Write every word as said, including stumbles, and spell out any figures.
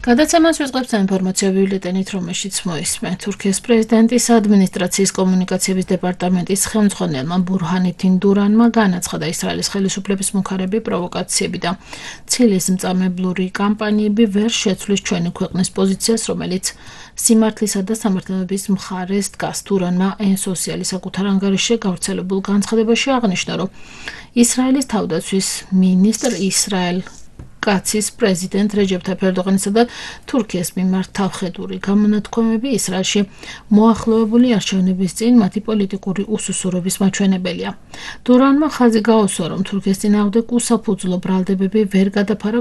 გადაცემას ვიწყებთ საინფორმაციო ბიულეტენით, რომელშიც მოისმენთ თურქეთის პრეზიდენტის ადმინისტრაციის კომუნიკაციების დეპარტამენტის ხელმძღვანელმა ბურჰანითინ დურანმა განაცხადა ისრაელის ხელისუფლების მუქარები პროვოკაციები და ცილის მწამებლური კამპანიები ვერ შეცვლის ჩვენი ქვეყნის პოზიციას, რომელიც სიმართლისა და სამართლიანობის მხარეს დგას. დურანმა ენ-სოციალი საკუთარ ანგარიშში გავრცელებულ განცხადებაში აღნიშნა, რომ ისრაელის თავდაცვის მინისტრ ისრაელ კაცის პრეზიდენტ რეჯეფ თაიფ ერდოღანისა და თურქეთის მიმართ თავხედური გამონათქვამები ისრაელში მოახლოებული არჩევნების წინ მათი პოლიტიკური უსუსურობის მაჩვენებელია. დურანმა ხაზი გაუსვა, რომ თურქეთის წინააღმდეგ უსაფუძვლო ბრალდებები ვერ გადაფარა